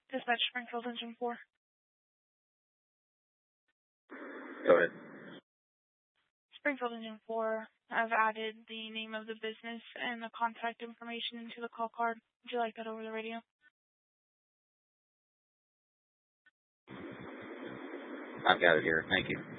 Dispatch Springfield Engine 4. Go ahead. Springfield Engine 4. I've added the name of the business and the contact information into the call card. Would you like that over the radio? I've got it here. Thank you.